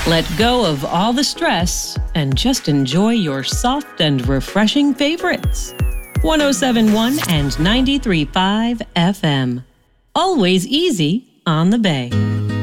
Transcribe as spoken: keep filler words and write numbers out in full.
Let go of all the stress and just enjoy your soft and refreshing favorites. one oh seven point one and ninety-three point five F M. Always easy on the Bay.